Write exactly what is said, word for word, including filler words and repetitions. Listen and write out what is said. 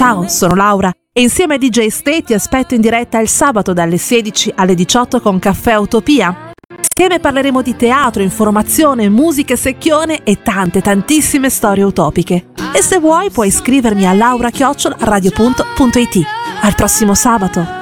Ciao, sono Laura e insieme a D J Stay ti aspetto in diretta il sabato dalle sedici alle diciotto con Caffè Utopia. Insieme parleremo di teatro, informazione, musica secchione e tante tantissime storie utopiche. E se vuoi puoi iscrivermi a laura chiocciola radio punto it. Al prossimo sabato!